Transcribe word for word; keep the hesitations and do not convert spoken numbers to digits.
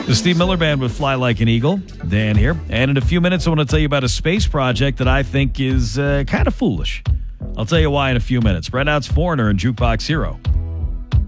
The Steve Miller Band with Fly Like an Eagle. Dan here. And in a few minutes, I want to tell you about a space project that I think is uh, kind of foolish. I'll tell you why in a few minutes. Right now, it's Foreigner and Jukebox Hero.